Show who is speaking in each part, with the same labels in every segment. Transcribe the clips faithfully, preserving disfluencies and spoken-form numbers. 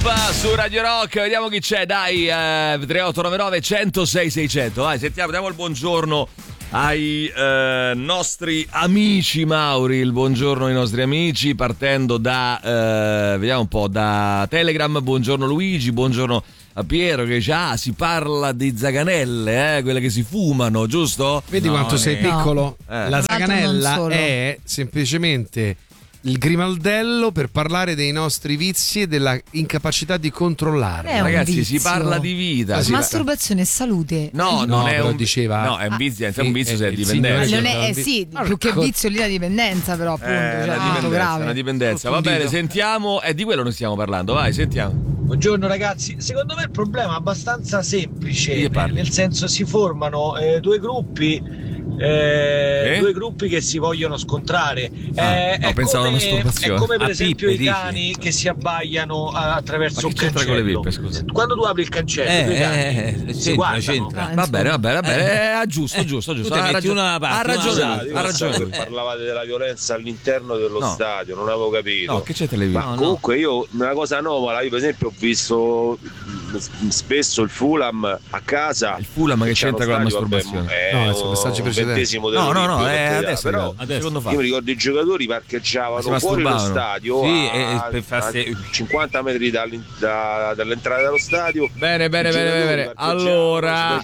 Speaker 1: Pippa su Radio Rock, vediamo chi c'è, dai, eh, tre otto nove nove uno zero sei sei zero zero, vai, sentiamo, diamo il buongiorno ai eh, nostri amici Mauri, il buongiorno ai nostri amici, partendo da, eh, vediamo un po', da Telegram. Buongiorno Luigi, buongiorno a Piero che dice, ah, si parla di zaganelle, eh, quelle che si fumano, giusto?
Speaker 2: Vedi no, quanto sei no. piccolo? Eh. La zaganella è semplicemente il grimaldello per parlare dei nostri vizi e della incapacità di controllare.
Speaker 1: Ragazzi,
Speaker 3: vizio.
Speaker 1: si parla di vita.
Speaker 3: Si Masturbazione e salute.
Speaker 1: No,
Speaker 2: no,
Speaker 1: non è un
Speaker 2: diceva.
Speaker 1: No, è un vizio, è un vizio
Speaker 2: eh,
Speaker 1: se è dipendenza.
Speaker 3: Non è, eh, sì, più che vizio lì la dipendenza, però appunto,
Speaker 1: eh,
Speaker 3: cioè,
Speaker 1: una dipendenza,
Speaker 3: grave.
Speaker 1: una dipendenza. Va bene, sentiamo, è di quello non stiamo parlando, vai, sentiamo.
Speaker 4: Buongiorno ragazzi, secondo me il problema è abbastanza semplice, nel senso si formano eh, due gruppi Eh, eh? due gruppi che si vogliono scontrare.
Speaker 1: Ah,
Speaker 4: eh,
Speaker 1: no,
Speaker 4: è,
Speaker 1: pensavo
Speaker 4: come,
Speaker 1: masturbazione.
Speaker 4: è come per
Speaker 1: A
Speaker 4: esempio
Speaker 1: pippe,
Speaker 4: i cani
Speaker 1: dici?
Speaker 4: che si abbaiano attraverso
Speaker 1: un cancello. Con le pippe, scusa.
Speaker 4: Quando tu apri il cancello, eh, i cani
Speaker 5: eh,
Speaker 4: si
Speaker 5: c'entra,
Speaker 4: guardano.
Speaker 5: c'entra.
Speaker 1: Ah, va bene, va bene, va bene. Eh, eh, giusto, giusto, giusto.
Speaker 5: Tu
Speaker 1: Ha ragione,
Speaker 5: una parte,
Speaker 1: ha ragione,
Speaker 5: una
Speaker 1: ha ragione.
Speaker 6: Che parlavate della violenza all'interno dello
Speaker 1: no.
Speaker 6: stadio, non avevo capito.
Speaker 1: No, che c'è televisione?
Speaker 6: Ma
Speaker 1: no,
Speaker 6: comunque
Speaker 1: no.
Speaker 6: io una cosa anomala, io per esempio ho visto spesso il Fulham a casa.
Speaker 1: Il Fulham che c'entra con la masturbazione?
Speaker 6: È
Speaker 2: no, adesso messaggi precedenti.
Speaker 1: No, no, no, è adesso,
Speaker 6: però
Speaker 1: adesso. Secondo
Speaker 6: io mi ricordo i giocatori parcheggiavano fuori lo stadio
Speaker 5: sì,
Speaker 6: a,
Speaker 5: per farsi...
Speaker 6: a cinquanta metri da, dall'entrata dello stadio.
Speaker 1: Bene, bene, bene, bene. Allora,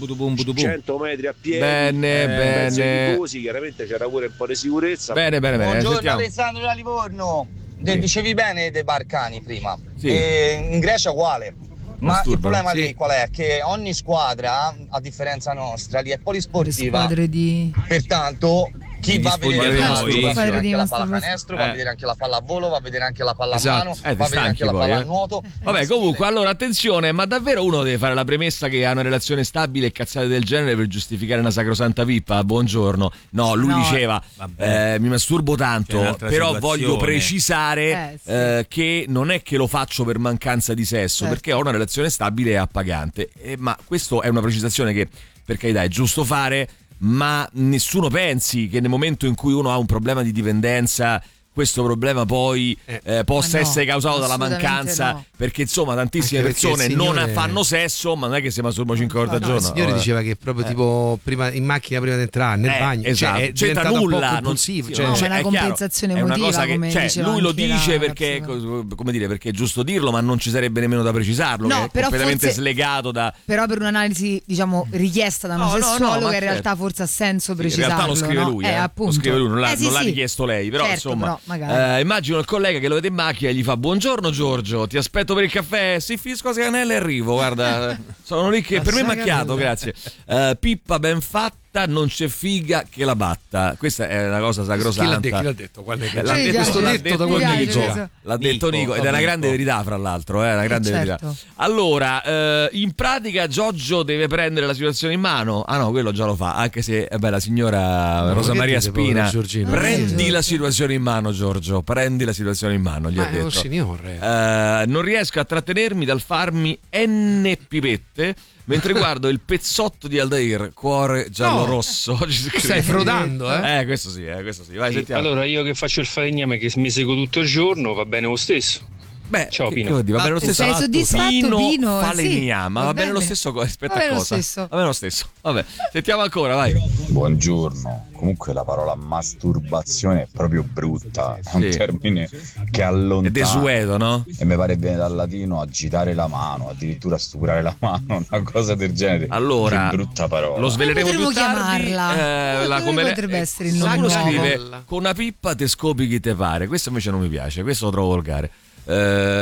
Speaker 6: cento metri a piedi.
Speaker 1: Bene,
Speaker 6: eh,
Speaker 1: bene.
Speaker 6: Così, chiaramente c'era pure un po' di sicurezza.
Speaker 1: Bene, bene, bene.
Speaker 7: Buongiorno
Speaker 1: sentiamo.
Speaker 7: Alessandro da Livorno. De,
Speaker 1: sì.
Speaker 7: Dicevi bene dei Balcani prima.
Speaker 1: Sì.
Speaker 7: E in Grecia uguale. Ma
Speaker 1: Masturba,
Speaker 7: il problema
Speaker 1: sì.
Speaker 7: lì qual è? Che ogni squadra, a differenza nostra, lì è polisportiva.
Speaker 3: Squadre di...
Speaker 7: Pertanto chi va a vedere
Speaker 1: di
Speaker 7: la
Speaker 1: noi.
Speaker 7: va a vedere anche la
Speaker 3: Masturbazione.
Speaker 7: pallacanestro, va a
Speaker 1: Eh.
Speaker 7: vedere anche la pallavolo, va a vedere anche la pallamano,
Speaker 1: Esatto. Eh,
Speaker 7: va a vedere anche la
Speaker 1: poi, eh.
Speaker 7: pallanuoto.
Speaker 1: Vabbè, comunque, allora attenzione, ma davvero uno deve fare la premessa che ha una relazione stabile e cazzate del genere per giustificare una sacrosanta pippa? Buongiorno. No, lui
Speaker 3: No.
Speaker 1: diceva eh, mi masturbo tanto, però voglio precisare
Speaker 3: eh, sì.
Speaker 1: eh, che non è che lo faccio per mancanza di sesso,
Speaker 3: certo.
Speaker 1: perché ho una relazione stabile e appagante. Eh, ma questo è una precisazione che, per carità, è giusto fare, ma nessuno pensi che nel momento in cui uno ha un problema di dipendenza questo problema poi eh, eh, possa
Speaker 3: no,
Speaker 1: essere causato dalla mancanza,
Speaker 3: no.
Speaker 1: perché insomma tantissime
Speaker 2: Anche perché
Speaker 1: persone
Speaker 2: signore...
Speaker 1: non fanno sesso, ma non è che si masturbano cinque volte al
Speaker 2: no,
Speaker 1: giorno.
Speaker 2: il signore
Speaker 1: oh,
Speaker 2: diceva che proprio
Speaker 1: eh.
Speaker 2: tipo prima in macchina prima di entrare nel
Speaker 1: Eh,
Speaker 2: bagno,
Speaker 1: esatto.
Speaker 2: cioè, è
Speaker 1: C'entra
Speaker 2: diventato
Speaker 1: nulla,
Speaker 2: un po'
Speaker 1: non-
Speaker 2: compulsivo,
Speaker 1: sì,
Speaker 2: cioè,
Speaker 3: no,
Speaker 1: cioè,
Speaker 3: ma è una
Speaker 1: è chiaro,
Speaker 3: compensazione
Speaker 1: è una
Speaker 3: emotiva,
Speaker 1: cosa che,
Speaker 3: come
Speaker 1: cioè,
Speaker 3: diceva
Speaker 1: lui lo
Speaker 3: anche
Speaker 1: dice
Speaker 3: la
Speaker 1: perché
Speaker 3: ragazza.
Speaker 1: come dire, perché è giusto dirlo, ma non ci sarebbe nemmeno da precisarlo,
Speaker 3: No,
Speaker 1: che è
Speaker 3: però
Speaker 1: completamente
Speaker 3: forse-
Speaker 1: slegato da
Speaker 3: Però per un'analisi, diciamo, richiesta da un
Speaker 1: No, no, no,
Speaker 3: sessologo,
Speaker 1: ma
Speaker 3: in realtà
Speaker 1: certo.
Speaker 3: forse ha senso
Speaker 1: in
Speaker 3: precisarlo.
Speaker 1: realtà lo scrive
Speaker 3: no?
Speaker 1: lui,
Speaker 3: eh,
Speaker 1: eh,
Speaker 3: appunto.
Speaker 1: lo scrive lui, non l'ha,
Speaker 3: Eh, sì,
Speaker 1: non l'ha
Speaker 3: sì.
Speaker 1: richiesto lei, però
Speaker 3: Certo,
Speaker 1: insomma,
Speaker 3: però, magari.
Speaker 1: eh, immagino il collega che lo vede in macchina e gli fa buongiorno Giorgio, ti aspetto per il caffè, sì, finisco la zaganella e arrivo, guarda, sono lì che
Speaker 2: La
Speaker 1: per me è
Speaker 2: zaganella.
Speaker 1: macchiato, grazie. Eh, Pippa ben fatta, non c'è figa che la batta, questa è una cosa
Speaker 2: chi l'ha,
Speaker 1: sacrosanta.
Speaker 2: detto, chi l'ha detto? Qual è che
Speaker 1: L'ha
Speaker 3: Sì,
Speaker 1: detto,
Speaker 3: piace,
Speaker 1: l'ha
Speaker 2: detto
Speaker 1: detto
Speaker 2: da quando
Speaker 3: mi
Speaker 2: gli
Speaker 3: piace,
Speaker 2: gioca.
Speaker 3: questo.
Speaker 1: L'ha detto
Speaker 5: Nico,
Speaker 1: Nico ed è una
Speaker 5: Nico.
Speaker 1: grande verità, fra l'altro, è una grande
Speaker 3: certo.
Speaker 1: verità. Allora, eh, in pratica Giorgio deve prendere la situazione in mano. Ah no, quello già lo fa, anche se eh beh, la signora
Speaker 2: No,
Speaker 1: Rosa
Speaker 2: che
Speaker 1: Maria
Speaker 2: dite, povero
Speaker 1: Spina,
Speaker 2: Giorgino?
Speaker 1: prendi
Speaker 3: Giorgio.
Speaker 1: la situazione in mano, Giorgio, prendi la situazione in mano, gli
Speaker 2: Ma
Speaker 1: ha
Speaker 2: è un
Speaker 1: detto.
Speaker 2: signore.
Speaker 1: Eh, non riesco a trattenermi dal farmi N pipette mentre guardo il pezzotto di Aldair, cuore giallo-rosso. Ci scrive.
Speaker 2: Stai frodando, eh?
Speaker 1: Eh, questo sì, eh, questo sì. Vai,
Speaker 8: Sì,
Speaker 1: sentiamo.
Speaker 8: allora io che faccio il falegname che mi seguo tutto il giorno va bene lo stesso.
Speaker 1: Beh,
Speaker 8: Ciao,
Speaker 1: che-
Speaker 8: Pino.
Speaker 1: che vuol dire? Va bene lo
Speaker 3: Sei
Speaker 1: stesso.
Speaker 3: soddisfatto, Pino?
Speaker 1: Falegnama,
Speaker 3: Sì,
Speaker 1: va
Speaker 3: va
Speaker 1: bene lo
Speaker 3: bene.
Speaker 1: stesso co- rispetto
Speaker 3: Va bene
Speaker 1: a
Speaker 3: lo
Speaker 1: cosa?
Speaker 3: stesso.
Speaker 1: Va bene lo stesso. Vabbè, sentiamo ancora, vai.
Speaker 9: Buongiorno, comunque la parola masturbazione è proprio brutta, è un
Speaker 1: Sì.
Speaker 9: termine che
Speaker 1: È
Speaker 9: allontana
Speaker 1: desueto, no?
Speaker 9: e mi pare che viene dal latino agitare la mano, addirittura stuprare la mano, una cosa del genere.
Speaker 1: Allora,
Speaker 9: che brutta parola.
Speaker 1: lo sveleremo
Speaker 3: Come
Speaker 1: più
Speaker 3: potremmo
Speaker 1: tardi.
Speaker 3: chiamarla?
Speaker 1: Eh, la,
Speaker 3: Come
Speaker 1: come le-
Speaker 3: potrebbe essere il
Speaker 1: qualcuno
Speaker 3: nome nuovo?
Speaker 1: scrive con una pippa te scopi chi te pare. Questo invece non mi piace, questo lo trovo volgare. Eh,
Speaker 5: Sì,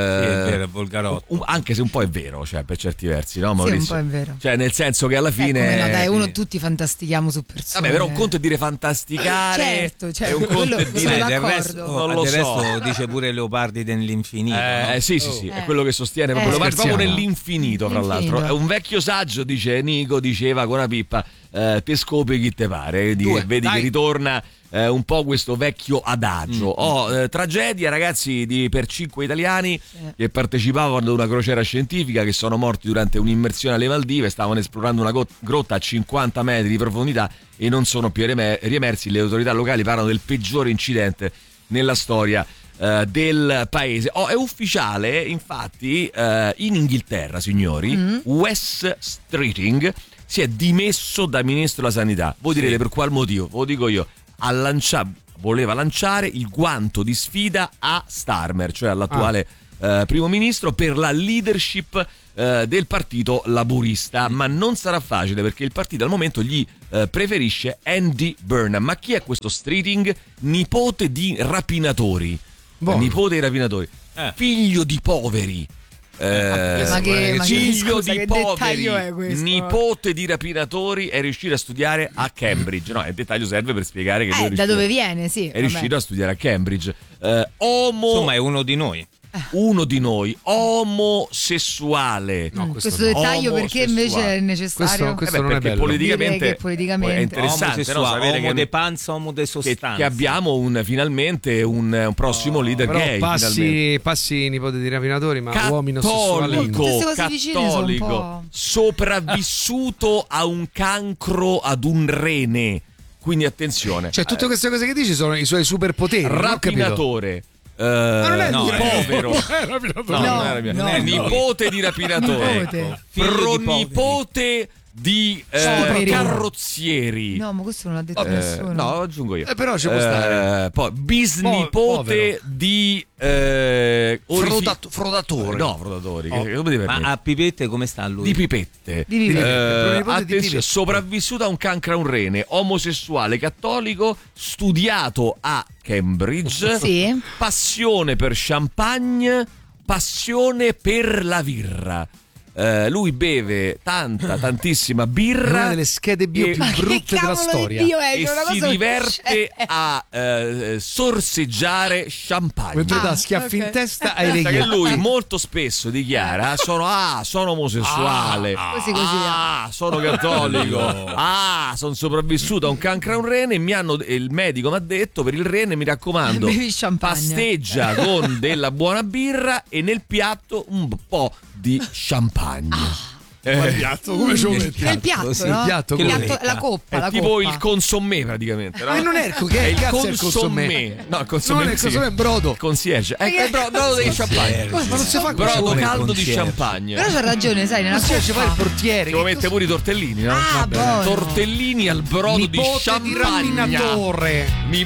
Speaker 5: è vero, è volgarotto.
Speaker 1: un- anche se un po' è vero, cioè per certi versi, no
Speaker 3: Sì,
Speaker 1: Maurizio?
Speaker 3: un po' è vero.
Speaker 1: Cioè nel senso che alla
Speaker 3: Eh,
Speaker 1: fine
Speaker 3: come no, dai, uno
Speaker 1: sì.
Speaker 3: tutti fantastichiamo su persone.
Speaker 1: Vabbè, però un conto è dire fantasticare,
Speaker 3: Certo, certo,
Speaker 1: e un conto è
Speaker 3: quello-
Speaker 1: dire
Speaker 3: sono
Speaker 5: Eh, del
Speaker 3: d'accordo.
Speaker 5: resto,
Speaker 1: Non lo
Speaker 5: del
Speaker 1: so.
Speaker 5: resto dice pure Leopardi nell'infinito.
Speaker 1: Eh,
Speaker 5: no?
Speaker 1: eh, sì, sì, sì,
Speaker 3: Oh.
Speaker 1: è quello che sostiene proprio,
Speaker 3: Eh,
Speaker 1: lo guarda proprio
Speaker 2: scherziamo.
Speaker 1: nell'infinito, fra
Speaker 3: Infinito.
Speaker 1: l'altro. È un vecchio saggio, dice Nico, diceva con una pippa, eh, te scopi chi te pare, di-
Speaker 2: Due,
Speaker 1: vedi
Speaker 2: dai.
Speaker 1: che ritorna eh, un po' questo vecchio adagio.
Speaker 5: Mm.
Speaker 1: Oh, eh, tragedia, ragazzi, di, per cinque italiani che partecipavano ad una crociera scientifica, che sono morti durante un'immersione alle Maldive, stavano esplorando una go- grotta a cinquanta metri di profondità e non sono più riemer- riemersi. Le autorità locali parlano del peggiore incidente nella storia uh, del paese. Oh, è ufficiale, infatti, uh, in Inghilterra, signori, mm. Wes Streeting si è dimesso da ministro della sanità. Voi direte sì. per qual motivo? Ve lo dico io. A lanciare, voleva lanciare il guanto di sfida a Starmer, cioè all'attuale ah. uh, primo ministro, per la leadership uh, del partito laburista. Ma non sarà facile, perché il partito al momento gli uh, preferisce Andy Burnham. Ma chi è questo Streeting? Nipote di rapinatori. Buono. Nipote di rapinatori. Eh. Figlio di poveri. Eh,
Speaker 3: ma che, ma
Speaker 1: figlio
Speaker 3: che, scusa,
Speaker 1: di poveri, nipote di rapinatori, è riuscito a studiare a Cambridge. No, il dettaglio serve per spiegare che
Speaker 3: eh,
Speaker 1: lui è
Speaker 3: da dove viene, sì.
Speaker 1: È vabbè. riuscito a studiare a Cambridge. Eh, omo,
Speaker 5: Insomma, è uno di noi.
Speaker 1: Uno di noi, omosessuale.
Speaker 3: No, questo, questo dettaglio perché invece è necessario?
Speaker 2: Questo, questo
Speaker 1: eh beh,
Speaker 2: non è bello.
Speaker 1: Politicamente,
Speaker 3: politicamente
Speaker 1: è interessante, no? Sapere
Speaker 5: uomo
Speaker 1: che,
Speaker 5: de panza, uomo de sostanza.
Speaker 1: Che, che abbiamo un, finalmente un, un prossimo oh, leader
Speaker 2: però
Speaker 1: gay.
Speaker 2: Passi, passi nipote di rapinatori, ma
Speaker 1: cattolico,
Speaker 2: uomini sessuali.
Speaker 1: Cattolico, sopravvissuto a un cancro ad un rene. Quindi attenzione.
Speaker 2: Cioè, tutte queste cose che dici sono i suoi superpoteri.
Speaker 1: Rapinatore. Uh,
Speaker 2: ma non è
Speaker 1: no, povero,
Speaker 2: non è rapinatore.
Speaker 1: No,
Speaker 3: no,
Speaker 1: non è rapinatore.
Speaker 3: no,
Speaker 1: È
Speaker 3: no.
Speaker 1: nipote di rapinatore,
Speaker 3: Nipote.
Speaker 1: pronipote di eh, carrozzieri.
Speaker 3: No, ma questo non l'ha detto
Speaker 1: eh,
Speaker 3: nessuno.
Speaker 1: No, lo aggiungo io.
Speaker 2: Eh, però ci può stare.
Speaker 1: Eh, poi bisnipote
Speaker 2: Po-
Speaker 1: di eh, orifi-
Speaker 2: Frodato- frodatori.
Speaker 1: No, frodatori.
Speaker 2: Oh.
Speaker 1: Che, come deve
Speaker 5: Ma a Pipette come sta lui?
Speaker 1: Di pipette.
Speaker 3: Di pipette.
Speaker 1: Eh,
Speaker 2: Pronipote di
Speaker 1: attenzione,
Speaker 2: pipette.
Speaker 1: sopravvissuto a un cancro a un rene, omosessuale, cattolico, studiato a Cambridge,
Speaker 3: Sì.
Speaker 1: passione per champagne, passione per la birra. Uh, lui beve tanta, tantissima birra.
Speaker 2: Una delle schede bio
Speaker 1: e,
Speaker 2: più brutte della storia.
Speaker 3: Dio è,
Speaker 1: e
Speaker 3: una
Speaker 1: si
Speaker 3: cosa
Speaker 1: diverte a uh, sorseggiare champagne.
Speaker 2: Mentre
Speaker 3: Ah,
Speaker 2: dà schiaffi
Speaker 3: ok.
Speaker 2: in testa ai
Speaker 1: Pensa che
Speaker 2: reghi.
Speaker 1: lui molto spesso dichiara: sono, ah, sono omosessuale,
Speaker 2: Ah,
Speaker 3: così, così.
Speaker 1: ah, sono cattolico, ah, sono sopravvissuto a un cancro a un rene e mi hanno, e il medico mi ha detto: per il rene mi raccomando,
Speaker 3: Bevi champagne.
Speaker 1: pasteggia con della buona birra e nel piatto un po' di champagne.
Speaker 2: Il piatto, come ce lo metti?
Speaker 3: È il piatto,
Speaker 5: Sì,
Speaker 3: no?
Speaker 2: il piatto,
Speaker 3: Il
Speaker 2: come-
Speaker 3: piatto- la coppa,
Speaker 1: È
Speaker 3: la
Speaker 1: tipo
Speaker 3: coppa.
Speaker 1: il consommé praticamente, no?
Speaker 2: Ma non è, che
Speaker 1: È il
Speaker 2: cazzo è il
Speaker 1: consommé.
Speaker 2: consommé?
Speaker 1: No, il consommé,
Speaker 2: Non è il
Speaker 1: sì.
Speaker 2: consommé, è brodo.
Speaker 1: Il concierge. È il bro- brodo di champagne.
Speaker 2: Ma non si fa
Speaker 1: Brodo
Speaker 2: così.
Speaker 1: caldo di
Speaker 5: concierge.
Speaker 1: champagne.
Speaker 3: Però c'ha ragione, sai, nella
Speaker 2: Ma si ci fa il
Speaker 3: coppa.
Speaker 2: portiere.
Speaker 1: Ci lo mette pure i tortellini, no?
Speaker 3: Ah,
Speaker 1: Va bene.
Speaker 3: buono.
Speaker 1: Tortellini al brodo di
Speaker 2: Nipote di
Speaker 1: champagne.
Speaker 2: rapinatore.
Speaker 1: Mi-